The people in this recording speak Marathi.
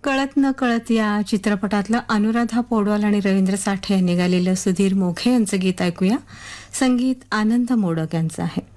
कळत न कळत या चित्रपटातलं अनुराधा पौडवाल आणि रवींद्र साठे यांनी गायलेलं सुधीर मोघे यांचं गीत ऐकूया. संगीत आनंद मोडक यांचं आहे.